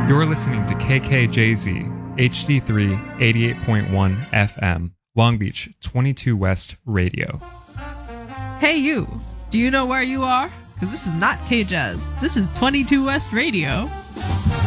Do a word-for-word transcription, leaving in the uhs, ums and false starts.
You're listening to K K J Z, H D three eighty-eight point one F M, Long Beach twenty-two West Radio. Hey you, do you know where you are? Because this is not K-Jazz, this is twenty-two West Radio.